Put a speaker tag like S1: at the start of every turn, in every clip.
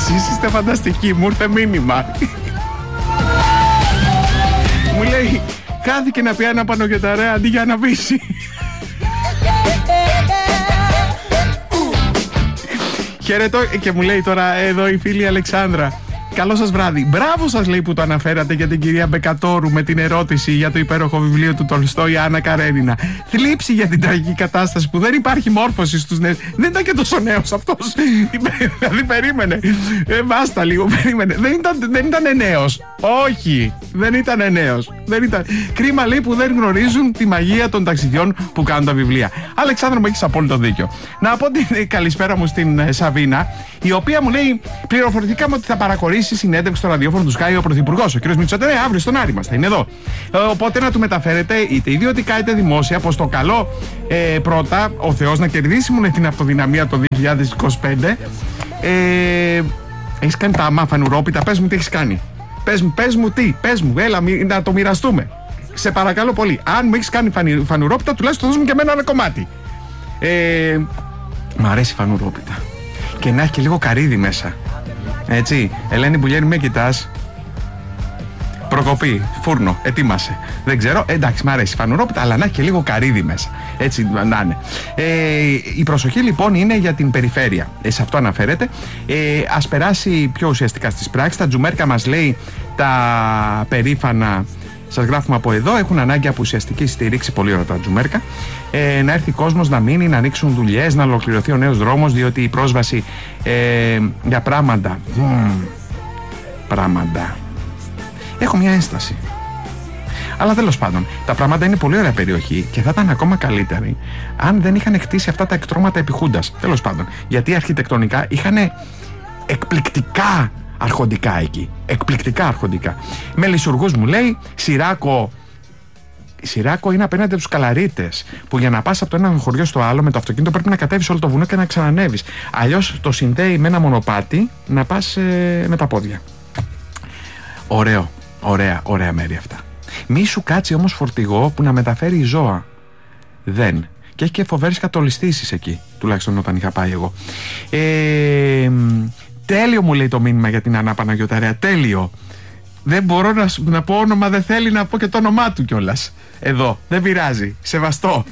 S1: Εσείς είστε φανταστικοί, μου ήρθε μήνυμα. Μου λέει, χάθηκε να πει ένα Παναγιωταρέα αντί για να βύσει. Χαιρετώ και μου λέει τώρα εδώ η φίλη Αλεξάνδρα. Καλό σας βράδυ. Μπράβο σας, λέει, που το αναφέρατε για την κυρία Μπεκατόρου με την ερώτηση για το υπέροχο βιβλίο του Τολστόη, Άννα Καρένινα. Θλίψη για την τραγική κατάσταση που δεν υπάρχει μόρφωση στους νέους. Δεν ήταν και τόσο νέος αυτός. Δηλαδή περίμενε. Βάστα λίγο, περίμενε. Δεν ήταν νέος. Όχι, δεν ήταν νέος. Κρίμα, λέει, που δεν γνωρίζουν τη μαγεία των ταξιδιών που κάνουν τα βιβλία. Αλεξάνδρο, μου έχεις απόλυτο δίκιο. Να πω την καλησπέρα μου στην Σαβίνα, η οποία μου λέει, πληροφορηθήκαμε ότι θα παρακολουθήσει συνέντευξη στο ραδιόφωνο του Sky ο Πρωθυπουργός, ο κ. Μητσοτάκης, αύριο στον Άρη μας θα είναι εδώ. Οπότε να του μεταφέρετε είτε ιδιωτικά είτε δημόσια πως το καλό πρώτα ο Θεός να κερδίσει μου την αυτοδυναμία το 2025. Έχεις κάνει τα άμα φανουρόπιτα, πες μου τι έχεις κάνει. Πες μου τι, έλα να το μοιραστούμε. Σε παρακαλώ πολύ. Αν μου έχεις κάνει φανουρόπιτα, τουλάχιστον δώσ' μου και εμένα ένα κομμάτι. Μ' αρέσει η φανουρόπιτα. Και να έχει και λίγο καρύδι μέσα. Έτσι, Ελένη Μπουλιέρη, με κοιτάς. Προκοπή, φούρνο, ετοίμασε. Δεν ξέρω, εντάξει, μ' αρέσει φανουρόπιτα, αλλά να έχει και λίγο καρύδι μέσα. Έτσι να είναι. Η προσοχή λοιπόν είναι για την περιφέρεια. Σε αυτό αναφέρεται. Ας περάσει πιο ουσιαστικά στις πράξεις. Τα Τζουμέρκα μας λέει τα περήφανα. Σας γράφουμε από εδώ, έχουν ανάγκη από ουσιαστική στήριξη, πολύ ωραία τα Τζουμέρκα. Να έρθει κόσμος να μείνει, να ανοίξουν δουλειές, να ολοκληρωθεί ο νέος δρόμος, διότι η πρόσβαση για πράγματα. Έχω μια ένσταση. Αλλά τέλος πάντων, τα πράγματα είναι πολύ ωραία περιοχή και θα ήταν ακόμα καλύτερη αν δεν είχαν χτίσει αυτά τα εκτρώματα επί Χούντας. Τέλος πάντων, γιατί αρχιτεκτονικά είχαν εκπληκτικά αρχοντικά εκεί. Εκπληκτικά αρχοντικά. Με λυσουργούς μου λέει, Σιράκο είναι απέναντι από τους Καλαρίτες, που για να πας από το ένα χωριό στο άλλο με το αυτοκίνητο πρέπει να κατέβεις όλο το βουνό και να ξανανεύεις. Αλλιώς το συνδέει με ένα μονοπάτι να πας με τα πόδια. Ωραία μέρη αυτά. Μη σου κάτσει όμως φορτηγό που να μεταφέρει ζώα. Δεν. Και έχει και φοβέρες κατολιστήσεις εκεί, τουλάχιστον όταν είχα πάει εγώ. Τέλειο, μου λέει το μήνυμα για την Άννα Παναγιωταρέα. Τέλειο. Δεν μπορώ να πω όνομα, δεν θέλει να πω και το όνομά του κιόλας. Εδώ. Δεν πειράζει. Σεβαστό.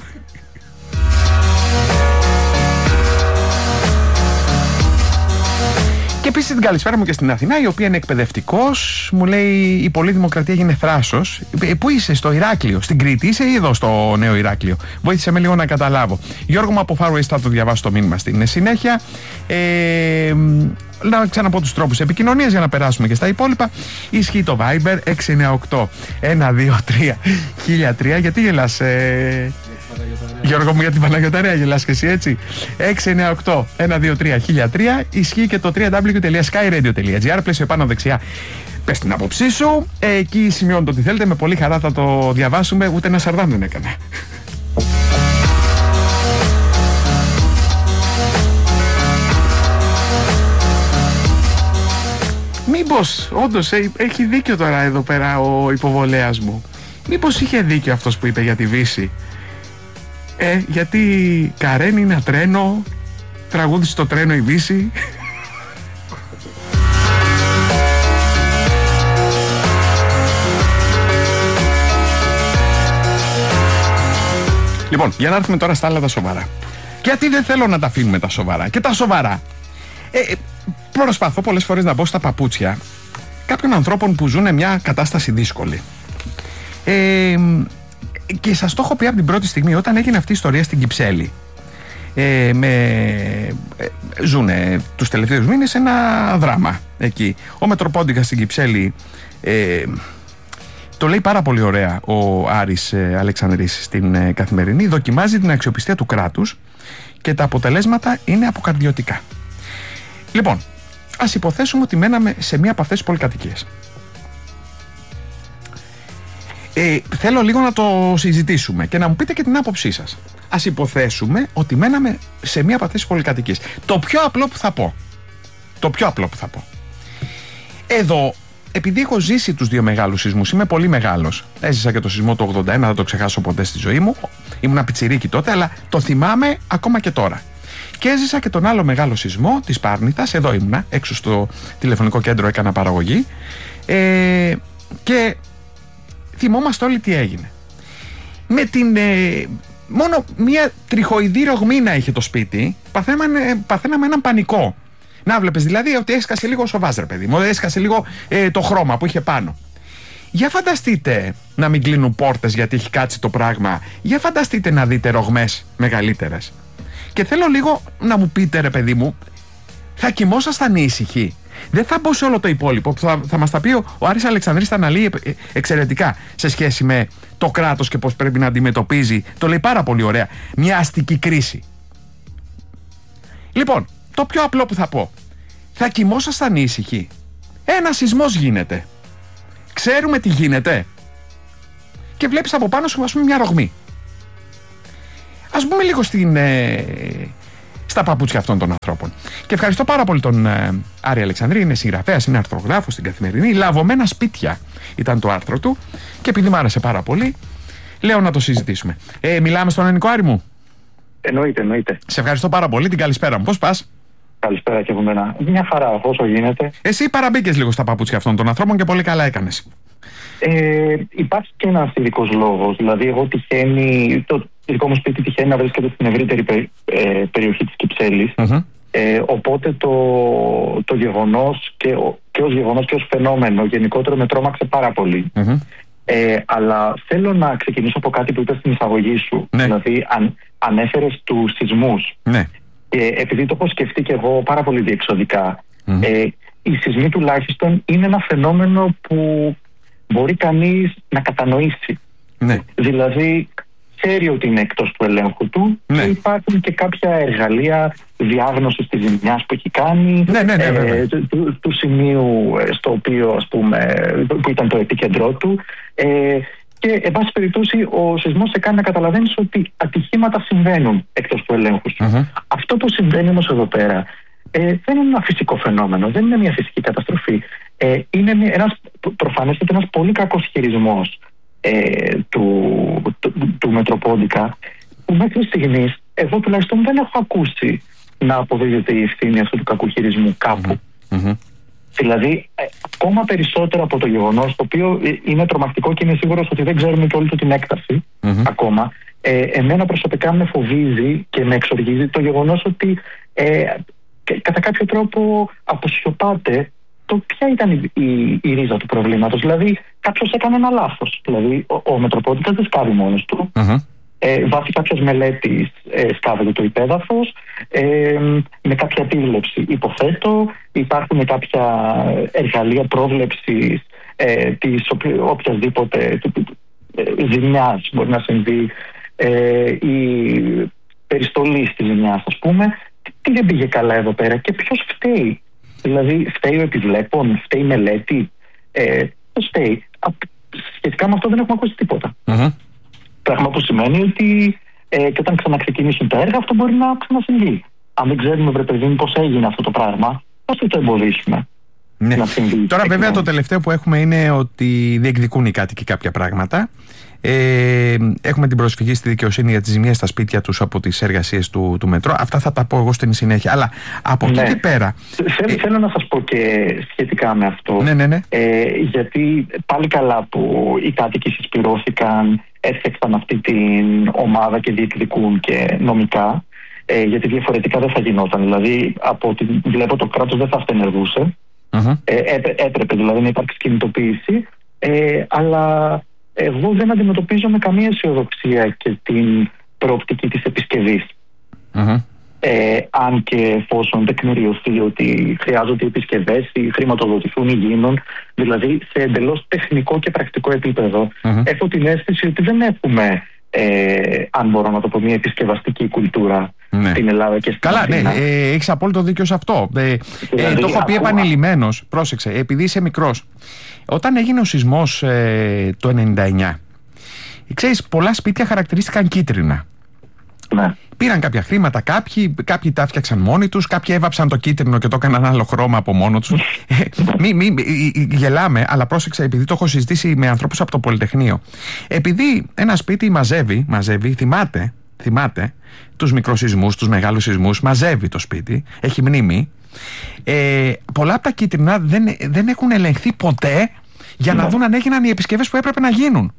S1: Και επίσης την καλησπέρα μου και στην Αθηνά, η οποία είναι εκπαιδευτικός. Μου λέει, η πολλή δημοκρατία γίνεται θράσος. Πού είσαι, στο Ηράκλειο, στην Κρήτη είσαι ή εδώ στο νέο Ηράκλειο? Βοήθησε με λίγο να καταλάβω. Γιώργο μου από Far West, θα το διαβάσω το μήνυμα στην συνέχεια. Να ξαναπώ τους τρόπους επικοινωνίας για να περάσουμε και στα υπόλοιπα. Ισχύει το Viber 698-123-1003. Γιατί γελάς, Γιώργο μου, για την Παναγιωταρέα γελάς και εσύ, έτσι? 698-123-1003. Ισχύει και το www.skyradio.gr. Πλαίσιο πάνω δεξιά. Πες την άποψή σου. Εκεί σημειώνω το τι θέλετε. Με πολύ χαρά θα το διαβάσουμε. Ούτε ένα σαρδάμ δεν έκανε. Μήπως όντως έχει δίκιο τώρα εδώ πέρα ο υποβολέας μου? Μήπως είχε δίκιο αυτός που είπε για τη Βύση? Γιατί Καρένινα τρένο, τραγούδι στο τρένο η Βύση. Λοιπόν, για να έρθουμε τώρα στα άλλα τα σοβαρά. Γιατί δεν θέλω να τα αφήνουμε τα σοβαρά? Και τα σοβαρά. Προσπαθώ πολλές φορές να μπω στα παπούτσια κάποιων ανθρώπων που ζουν μια κατάσταση δύσκολη. Και σας το έχω πει από την πρώτη στιγμή, όταν έγινε αυτή η ιστορία στην Κυψέλη. Ζουνε τους τελευταίους μήνες ένα δράμα εκεί. Ο Μετροπόντιγκας στην Κυψέλη, το λέει πάρα πολύ ωραία ο Άρης Αλεξανδρής στην Καθημερινή, δοκιμάζει την αξιοπιστία του κράτους και τα αποτελέσματα είναι αποκαρδιωτικά. Λοιπόν, ας υποθέσουμε ότι μέναμε σε μία από αυτές τις πολυκατοικίες. Θέλω λίγο να το συζητήσουμε και να μου πείτε και την άποψή σας. Ας υποθέσουμε ότι μέναμε σε μία από αυτές τις πολυκατοικίες. Το πιο απλό που θα πω. Εδώ, επειδή έχω ζήσει τους δύο μεγάλους σεισμούς, είμαι πολύ μεγάλος. Έζησα και το σεισμό το 81, δεν το ξεχάσω ποτέ στη ζωή μου. Ήμουν πιτσιρίκι τότε, αλλά το θυμάμαι ακόμα και τώρα. Και έζησα και τον άλλο μεγάλο σεισμό της Πάρνηθας. Εδώ ήμουνα, έξω στο τηλεφωνικό κέντρο έκανα παραγωγή. Και θυμόμαστε όλοι τι έγινε. Με μόνο μία τριχοειδή ρογμή να είχε το σπίτι, παθαίναμε έναν πανικό. Να βλέπεις δηλαδή ότι έσκασε λίγο ο σοβάς, ρε παιδί μου, έσκασε λίγο το χρώμα που είχε πάνω. Για φανταστείτε να μην κλείνουν πόρτες γιατί έχει κάτσει το πράγμα. Για φανταστείτε να δείτε ρογμές μεγαλύτερες. Και θέλω λίγο να μου πείτε, ρε παιδί μου, θα κοιμόσασταν ήσυχοι? Δεν θα μπω σε όλο το υπόλοιπο που θα μας τα πει ο Άρης Αλεξανδρής, τα αναλύει εξαιρετικά σε σχέση με το κράτος και πώς πρέπει να αντιμετωπίζει. Το λέει πάρα πολύ ωραία. Μια αστική κρίση. Λοιπόν, το πιο απλό που θα πω. Θα κοιμόσασταν ήσυχοι? Ένα σεισμός γίνεται. Ξέρουμε τι γίνεται. Και βλέπεις από πάνω σου, ας πούμε, μια ρογμή. Ας μπούμε λίγο στα παπούτσια αυτών των ανθρώπων. Και ευχαριστώ πάρα πολύ τον Άρη Αλεξανδρή. Είναι συγγραφέας, είναι αρθρογράφος στην Καθημερινή. Λαβωμένα σπίτια ήταν το άρθρο του. Και επειδή μου άρεσε πάρα πολύ, λέω να το συζητήσουμε. Μιλάμε στον Νικό, Άρη μου?
S2: Εννοείται.
S1: Σε ευχαριστώ πάρα πολύ. Την καλησπέρα μου. Πώς πας?
S2: Καλησπέρα και από μένα. Μια χαρά, όσο γίνεται.
S1: Εσύ παραμπήκες λίγο στα παπούτσια αυτών των ανθρώπων και πολύ καλά έκανες.
S2: Υπάρχει και ένας ειδικός λόγος. Δηλαδή, το δικό μου σπίτι τυχαίνει να βρίσκεται στην ευρύτερη περιοχή της Κυψέλης. Οπότε το γεγονός και ως γεγονός και ως φαινόμενο γενικότερο με τρόμαξε πάρα πολύ. Αλλά θέλω να ξεκινήσω από κάτι που είπες στην εισαγωγή σου.
S1: Ναι.
S2: Δηλαδή, ανέφερες τους σεισμούς.
S1: Ναι.
S2: Επειδή το έχω σκεφτεί και εγώ πάρα πολύ διεξοδικά, οι σεισμοί τουλάχιστον είναι ένα φαινόμενο που μπορεί κανείς να κατανοήσει.
S1: Ναι.
S2: Δηλαδή, ξέρει ότι είναι εκτός του ελέγχου του, και υπάρχουν και κάποια εργαλεία διάγνωσης της ζημιάς που έχει κάνει, του σημείου στο οποίο, ας πούμε, που ήταν το επίκεντρό του. Και, εν πάση περιπτώσει, ο σεισμός σε κάνει να καταλαβαίνεις ότι ατυχήματα συμβαίνουν εκτός του ελέγχου σου. Αυτό που συμβαίνει όμως εδώ πέρα δεν είναι ένα φυσικό φαινόμενο, δεν είναι μια φυσική καταστροφή. Είναι προφανέστατα ένας πολύ κακός χειρισμός του Μετροπόντικα, που μέχρι στιγμής εγώ τουλάχιστον δεν έχω ακούσει να αποδίδεται η ευθύνη αυτού του κακού χειρισμού κάπου. Δηλαδή, ακόμα περισσότερο από το γεγονός, το οποίο είναι τρομακτικό και είμαι σίγουρος ότι δεν ξέρουμε και όλη του την έκταση ακόμα, εμένα προσωπικά με φοβίζει και με εξοργίζει το γεγονός ότι κατά κάποιο τρόπο αποσιωπάται ποια ήταν η ρίζα του προβλήματος. Δηλαδή, κάποιος έκανε ένα λάθος. Δηλαδή, ο Μετροπόντικας δεν σκάβει μόνος του. Βάσει κάποιας μελέτης σκάβεται το υπέδαφος, με κάποια επίβλεψη υποθέτω. Υπάρχουν κάποια εργαλεία πρόβλεψης της οποιασδήποτε ζημιάς μπορεί να συμβεί, η περιστολή της ζημιάς, ας πούμε. Τι δεν πήγε καλά εδώ πέρα και ποιος φταίει? Δηλαδή, φταίει ο επιβλέπων, φταίει η μελέτη, ποιος φταίει? Σχετικά με αυτό δεν έχουμε ακούσει τίποτα. Πράγμα που σημαίνει ότι και όταν ξαναξεκινήσουν τα έργα, αυτό μπορεί να ξανασυμβεί. Αν δεν ξέρουμε, βρε παιδί μου, πώς έγινε αυτό το πράγμα, πώς θα το εμποδίσουμε να συμβεί?
S1: Τώρα, βέβαια, το τελευταίο που έχουμε είναι ότι διεκδικούν οι κάτοικοι κάποια πράγματα. Έχουμε την προσφυγή στη δικαιοσύνη για τις ζημίες στα σπίτια τους από τις εργασίες του Μετρό. Αυτά θα τα πω εγώ στην συνέχεια. Αλλά από εκεί και πέρα.
S2: Θέλω να σας πω και σχετικά με αυτό. Γιατί πάλι καλά που οι κάτοικοι συσπυρώθηκαν, έφτιαξαν αυτή την ομάδα και διεκδικούν και νομικά. Γιατί διαφορετικά δεν θα γινόταν. Δηλαδή, από ό,τι βλέπω, το κράτος δεν θα αυτενεργούσε. Έπρεπε δηλαδή να υπάρξει κινητοποίηση. Αλλά εγώ δεν αντιμετωπίζω με καμία αισιοδοξία και την προοπτική της επισκευής. Αν και εφόσον τεκμηριωθεί ότι χρειάζονται επισκευές ή χρηματοδοτηθούν ή γίνουν, δηλαδή σε εντελώς τεχνικό και πρακτικό επίπεδο, έχω την αίσθηση ότι δεν έχουμε, αν μπορώ να το πω, μια επισκευαστική κουλτούρα στην Ελλάδα και στην Αθήνα.
S1: Καλά, έχεις απόλυτο δίκιο σε αυτό. Δηλαδή, το έχω πει επανειλημμένος, πρόσεξε, επειδή είσαι μικρός. Όταν έγινε ο σεισμός το 1999, ξέρεις, πολλά σπίτια χαρακτηρίστηκαν κίτρινα. Πήραν κάποια χρήματα κάποιοι τα έφτιαξαν μόνοι τους, κάποιοι έβαψαν το κίτρινο και το έκαναν άλλο χρώμα από μόνο τους. Γελάμε, αλλά πρόσεξε, επειδή το έχω συζητήσει με ανθρώπους από το Πολυτεχνείο. Επειδή ένα σπίτι μαζεύει, θυμάται, τους μικροσεισμούς, τους μεγάλους σεισμούς, μαζεύει το σπίτι, έχει μνήμη. Πολλά από τα κίτρινα δεν έχουν ελεγχθεί ποτέ για να δουν αν έγιναν οι επισκευές που έπρεπε να γίνουν.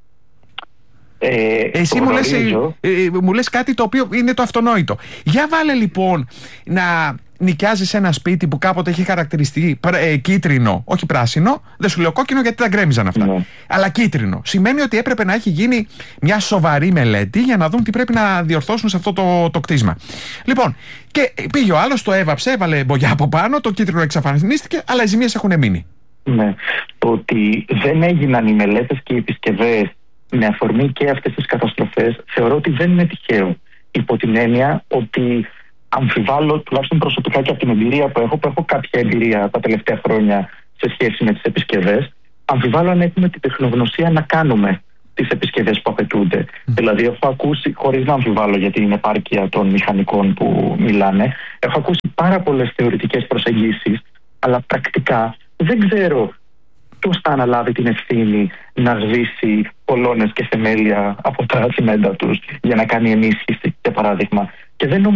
S1: Εσύ μου λες κάτι το οποίο είναι το αυτονόητο. Για βάλε λοιπόν να νοικιάζεις ένα σπίτι που κάποτε έχει χαρακτηριστεί κίτρινο, όχι πράσινο. Δεν σου λέω κόκκινο γιατί τα γκρέμιζαν αυτά, αλλά κίτρινο. Σημαίνει ότι έπρεπε να έχει γίνει μια σοβαρή μελέτη για να δουν τι πρέπει να διορθώσουν σε αυτό το κτίσμα. Λοιπόν, και πήγε ο άλλος, το έβαψε, έβαλε μπογιά από πάνω, το κίτρινο εξαφανίστηκε, αλλά οι ζημίες έχουν μείνει.
S2: Ναι, το ότι δεν έγιναν οι μελέτες και οι επισκευές με αφορμή και αυτές τις καταστροφές θεωρώ ότι δεν είναι τυχαίο. Υπό την έννοια ότι αμφιβάλλω, τουλάχιστον προσωπικά και από την εμπειρία που έχω κάποια εμπειρία τα τελευταία χρόνια σε σχέση με τις επισκευές, αμφιβάλλω αν έχουμε την τεχνογνωσία να κάνουμε τις επισκευές που απαιτούνται. Δηλαδή, έχω ακούσει, χωρίς να αμφιβάλλω για την επάρκεια των μηχανικών που μιλάνε, έχω ακούσει πάρα πολλές θεωρητικές προσεγγίσεις, αλλά πρακτικά δεν ξέρω ποιος θα αναλάβει την ευθύνη να σβήσει κολόνες και θεμέλια από τα τσιμέντα τους για να κάνει ενίσχυση, για παράδειγμα. Και δεν